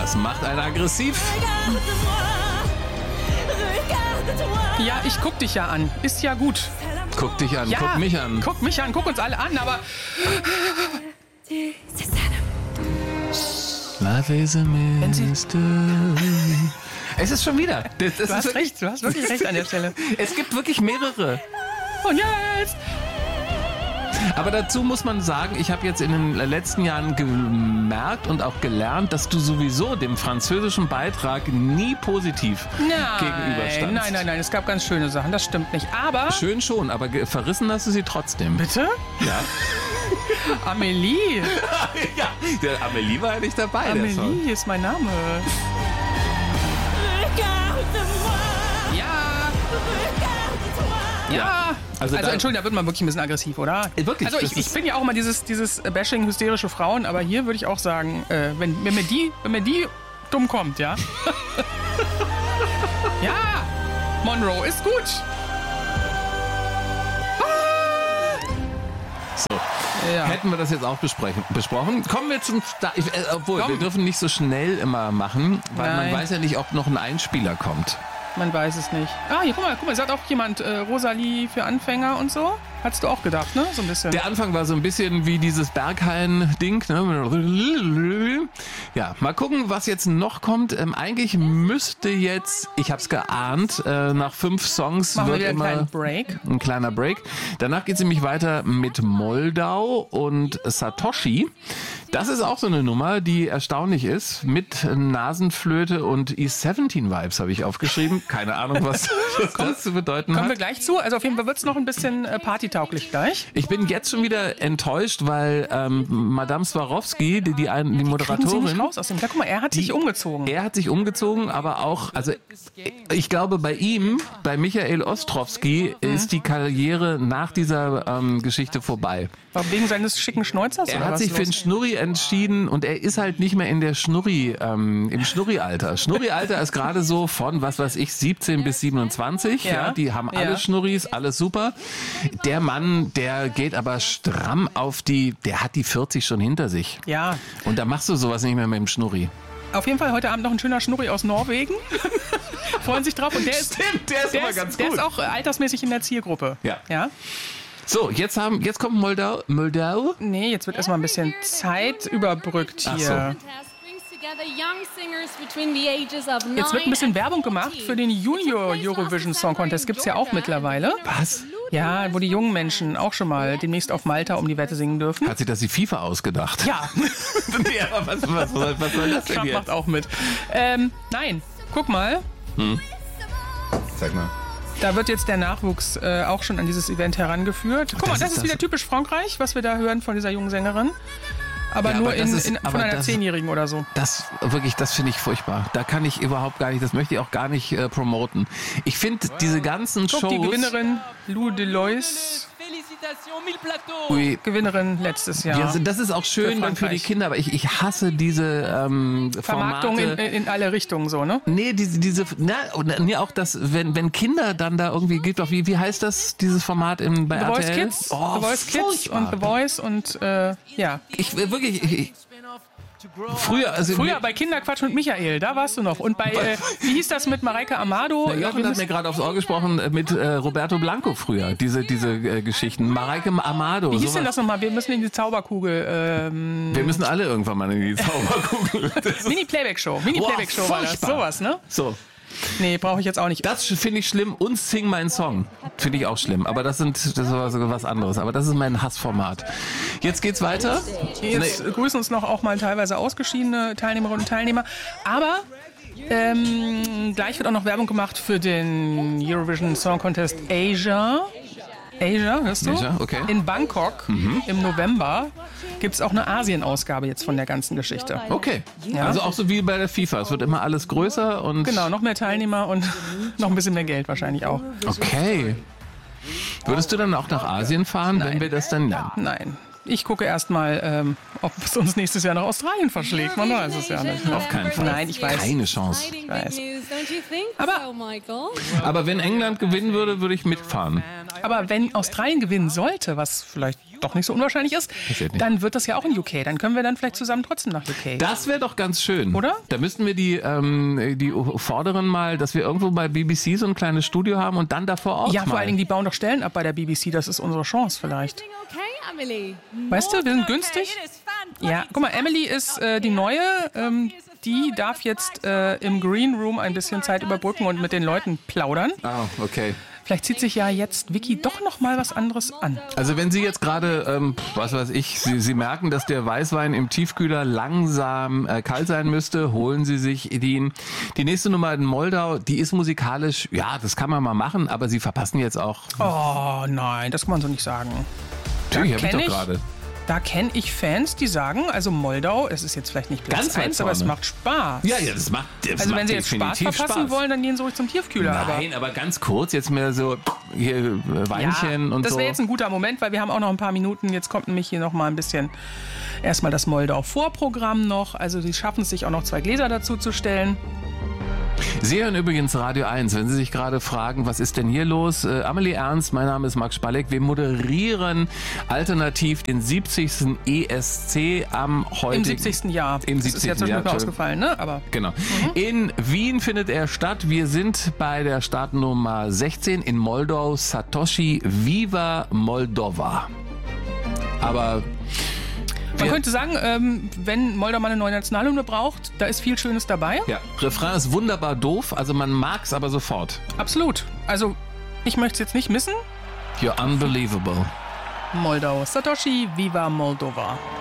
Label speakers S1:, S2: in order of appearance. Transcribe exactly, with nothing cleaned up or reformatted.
S1: Das macht einen aggressiv.
S2: Ja, ich guck dich ja an. Ist ja gut.
S1: Guck dich an,
S2: Ja,
S1: guck mich an.
S2: Guck mich an, guck uns alle an, aber
S1: Love is a mystery. Es ist schon wieder. Das, das
S2: du hast
S1: ist
S2: recht, du hast wirklich recht an der Stelle.
S1: Es gibt wirklich mehrere.
S2: Und jetzt!
S1: Aber dazu muss man sagen, ich habe jetzt in den letzten Jahren gemerkt und auch gelernt, dass du sowieso dem französischen Beitrag nie positiv gegenüberstandst.
S2: Nein, nein, nein, es gab ganz schöne Sachen, das stimmt nicht. Aber...
S1: Schön schon, aber ge- verrissen hast du sie trotzdem.
S2: Bitte?
S1: Ja.
S2: Amélie.
S1: Ja, der Amélie war ja nicht dabei. Der Song.
S2: Amélie ist mein Name. Ja. Ja.
S1: Also
S2: Also,
S1: da-
S2: Entschuldigung, da wird man wirklich ein bisschen aggressiv, oder?
S1: Äh, wirklich,
S2: Also ich,
S1: das
S2: ich
S1: ist-
S2: bin ja auch immer dieses, dieses Bashing hysterische Frauen, aber hier würde ich auch sagen, äh, wenn, wenn, mir die, wenn mir die dumm kommt, ja? Ja, Monroe ist gut.
S1: So.
S2: Ja.
S1: Hätten wir das jetzt auch besprechen, besprochen. Kommen wir zum... Sta- ich, äh, obwohl,
S2: Komm.
S1: wir dürfen nicht so schnell immer machen, weil
S2: Nein.
S1: man weiß ja nicht, ob noch ein Einspieler kommt.
S2: Man weiß es nicht. Ah, hier, guck mal, guck mal, sagt auch jemand äh, Rosalie für Anfänger und so. Hattest du auch gedacht, ne? So ein bisschen.
S1: Der Anfang war so ein bisschen wie dieses Berghain-Ding. Ne? Ja, mal gucken, was jetzt noch kommt. Ähm, eigentlich müsste jetzt, ich hab's geahnt, äh, nach fünf Songs
S2: Machen wir
S1: wird
S2: wieder einen
S1: immer
S2: kleinen Break.
S1: ein kleiner Break. Danach geht's nämlich weiter mit Moldau und Satoshi. Das ist auch so eine Nummer, die erstaunlich ist. Mit Nasenflöte und E siebzehn Vibes habe ich aufgeschrieben. Keine Ahnung, was das zu bedeuten
S2: Kommen wir
S1: hat.
S2: gleich zu. Also auf jeden Fall wird es noch ein bisschen äh, partytauglich gleich.
S1: Ich bin jetzt schon wieder enttäuscht, weil ähm, Madame Swarovski, die, die, ein- die
S2: Kriegen Sie
S1: Moderatorin,
S2: nicht raus aus dem. Ja, guck mal, er hat sich umgezogen.
S1: er hat sich umgezogen, aber auch, also ich glaube bei ihm, bei Michael Ostrowski,
S2: Mhm.
S1: ist die Karriere nach dieser ähm, Geschichte vorbei.
S2: War wegen seines schicken Schneuzers?
S1: Er
S2: oder
S1: hat
S2: was
S1: sich für
S2: los?
S1: den Schnurri entschieden und er ist halt nicht mehr in der Schnurri, ähm, im Schnurri-Alter. Schnurri-Alter ist gerade so von, was weiß ich, siebzehn bis siebenundzwanzig. Ja.
S2: Ja.
S1: Die haben alle
S2: Ja.
S1: Schnurris, alles super. Der Mann, der geht aber stramm auf die, der hat die vierzig schon hinter sich.
S2: Ja,
S1: Und da machst du sowas nicht mehr mit dem Schnurri.
S2: auf jeden Fall heute Abend noch ein schöner Schnurri aus Norwegen. Freuen sich drauf. Und der ist,
S1: Stimmt, der ist
S2: der
S1: aber
S2: ist,
S1: ganz
S2: der
S1: gut.
S2: ist auch äh, altersmäßig in der Zielgruppe.
S1: Ja.
S2: Ja?
S1: So, jetzt haben, jetzt kommt Moldau, Moldau.
S2: Nee, jetzt wird erstmal ein bisschen Zeit überbrückt
S1: Ach
S2: hier.
S1: so.
S2: Jetzt wird ein bisschen Werbung gemacht für den Junior Eurovision Song Contest. Gibt's ja auch mittlerweile.
S1: Was?
S2: Ja, wo die jungen Menschen auch schon mal demnächst auf Malta um die Wette singen dürfen.
S1: Hat sich das die FIFA ausgedacht?
S2: Ja,
S1: Nee, aber was, was, was, was soll das denn
S2: Trump
S1: jetzt?
S2: macht auch mit. Ähm, nein, guck mal,
S1: Sag mal.
S2: da wird jetzt der Nachwuchs äh, auch schon an dieses Event herangeführt. Guck mal,
S1: das
S2: das
S1: ist
S2: ist
S1: das-
S2: wieder typisch Frankreich, was wir da hören von dieser jungen Sängerin. Aber
S1: Ja,
S2: nur
S1: aber das
S2: in,
S1: ist-
S2: in,
S1: aber
S2: von einer
S1: das-
S2: Zehnjährigen oder so.
S1: Das wirklich, das finde ich furchtbar. Da kann ich überhaupt gar nicht, das möchte ich auch gar nicht äh, promoten. Ich finde diese ganzen
S2: Guck,
S1: Shows.
S2: die Gewinnerin Lou Delois,
S1: Ui,
S2: Gewinnerin letztes Jahr.
S1: ja, das ist auch schön
S2: Für
S1: dann für die
S2: Frankreich.
S1: Kinder, aber ich, ich hasse diese ähm,
S2: Vermarktung in,
S1: Formate.
S2: in alle Richtungen so, ne?
S1: Nee, diese, diese, na, und nee, auch das, wenn, wenn Kinder dann da irgendwie, gibt doch, wie, wie heißt das, dieses Format im, bei
S2: The
S1: R T
S2: Voice
S1: L?
S2: Kids,
S1: Oh,
S2: The Voice Kids
S1: furchtbar.
S2: und The Voice und äh, ja.
S1: Ich, äh, wirklich, ich, ich, früher, also
S2: Früher
S1: mir-
S2: bei Kinderquatsch mit Michael, da warst du noch. Und bei, äh, wie hieß das mit Mareike Amado?
S1: Na, Jochen hat mir gerade aufs Ohr gesprochen äh, mit äh, Roberto Blanco früher, diese, diese äh, Geschichten. Mareike Amado.
S2: Wie hieß
S1: sowas.
S2: denn das nochmal? Wir müssen in die Zauberkugel. Ähm,
S1: Wir müssen alle irgendwann mal in die Zauberkugel. Das ist-
S2: Mini-Playback-Show. Mini-Playback-Show war das.
S1: furchtbar.
S2: Sowas, ne?
S1: So,
S2: Nee, brauche ich jetzt auch nicht.
S1: das finde ich schlimm und Sing mein Song. Finde ich auch schlimm. Aber das sind das ist sogar was anderes. Aber das ist mein Hassformat. Jetzt geht's weiter.
S2: Jetzt grüßen uns noch auch mal teilweise ausgeschiedene Teilnehmerinnen und Teilnehmer. Aber ähm, gleich wird auch noch Werbung gemacht für den Eurovision Song Contest Asia. Asia, hörst du?
S1: Asia, okay.
S2: In Bangkok im November gibt es auch eine Asien-Ausgabe jetzt von der ganzen Geschichte.
S1: Okay.
S2: Ja.
S1: Also auch so wie bei der FIFA. Es wird immer alles größer und.
S2: Genau, noch mehr Teilnehmer und noch ein bisschen mehr Geld wahrscheinlich auch.
S1: Okay. Würdest du dann auch nach Asien fahren, wenn wir das dann nennen?
S2: Nein. Ich gucke erst mal, ähm, ob es uns nächstes Jahr nach Australien verschlägt. Man weiß es ja nicht.
S1: Auf keinen Fall.
S2: Nein, ich weiß.
S1: Keine Chance.
S2: weiß.
S3: Aber
S1: Aber wenn England gewinnen würde, würde ich mitfahren.
S2: Aber wenn Australien gewinnen sollte, was vielleicht doch nicht so unwahrscheinlich ist,
S1: Passiert nicht.
S2: dann wird das ja auch in U K. Dann können wir dann vielleicht zusammen trotzdem nach U K.
S1: Das wäre doch ganz schön.
S2: Oder?
S1: Da müssten wir die, ähm, die Vorderen mal, dass wir irgendwo bei B B C so ein kleines Studio haben und dann davor auch
S2: Ja,
S1: mal.
S2: vor allen Dingen, die bauen doch Stellen ab bei der B B C. Das ist unsere Chance vielleicht. Weißt du, wir sind günstig. Ja, guck mal, Emily ist äh, die Neue. Ähm, die darf jetzt äh, im Green Room ein bisschen Zeit überbrücken und mit den Leuten plaudern.
S1: Ah, okay.
S2: Vielleicht zieht sich ja jetzt Vicky doch noch mal was anderes an.
S1: Also wenn Sie jetzt gerade, ähm, was weiß ich, Sie, Sie merken, dass der Weißwein im Tiefkühler langsam äh, kalt sein müsste, holen Sie sich den. Die nächste Nummer in Moldau, die ist musikalisch, ja, das kann man mal machen, aber Sie verpassen jetzt auch.
S2: Oh nein, das kann man so nicht sagen.
S1: Natürlich, hab ich
S2: kenn
S1: doch gerade.
S2: Da kenne ich Fans, die sagen, also Moldau, es ist jetzt vielleicht nicht Platz
S1: Ganz weit
S2: eins, aber es
S1: vorne.
S2: macht Spaß.
S1: Ja, ja, das macht das
S2: Also
S1: macht
S2: wenn Sie jetzt Spaß
S1: definitiv
S2: verpassen
S1: Spaß.
S2: wollen, dann gehen Sie ruhig zum Tiefkühler.
S1: Nein, aber ganz kurz, jetzt mehr so hier äh,
S2: aber
S1: Weinchen
S2: ja,
S1: und
S2: das
S1: so.
S2: wäre jetzt ein guter Moment, weil wir haben auch noch ein paar Minuten. Jetzt kommt nämlich hier noch mal ein bisschen erstmal das Moldau-Vorprogramm noch. Also Sie schaffen es sich auch noch zwei Gläser dazu zu stellen.
S1: Sie hören übrigens Radio eins, wenn Sie sich gerade fragen, was ist denn hier los? Äh, Amelie Ernst, mein Name ist Max Spalleck. Wir moderieren alternativ den siebzigsten E S C am heutigen...
S2: Im siebzigsten Jahr.
S1: Im
S2: Das ist
S1: siebzigsten
S2: jetzt
S1: Jahr,
S2: schon ausgefallen, ne? Aber
S1: Genau. In Wien findet er statt. Wir sind bei der Startnummer sechzehn in Moldau. Satoshi Viva Moldova. Aber...
S2: man
S1: wir-
S2: könnte sagen, ähm, wenn Moldau mal eine neue Nationalhymne braucht, da ist viel Schönes dabei.
S1: Ja, Refrain ist wunderbar doof, also man mag's aber sofort.
S2: Absolut. Also ich möchte es jetzt nicht missen.
S1: You're unbelievable.
S2: Moldau. Satoshi Viva Moldova.